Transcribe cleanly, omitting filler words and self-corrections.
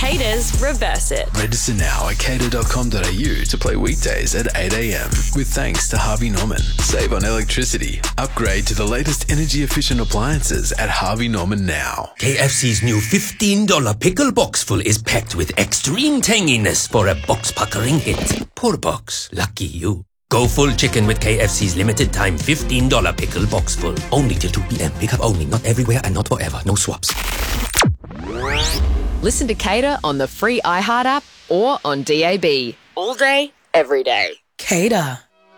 Haters reverse it. Register now at cater.com.au to play weekdays at 8 a.m. with thanks to Harvey Norman. Save on electricity. Upgrade to the latest energy-efficient appliances at Harvey Norman now. KFC's new $15 pickle box full is packed with extreme tanginess for a box-puckering hit. Poor box. Lucky you. Go full chicken with KFC's limited time $15 pickle box full. Only till 2 p.m. Pick up only. Not everywhere and not forever. No swaps. Listen to Cater on the free iHeart app or on DAB. All day, every day. Cater.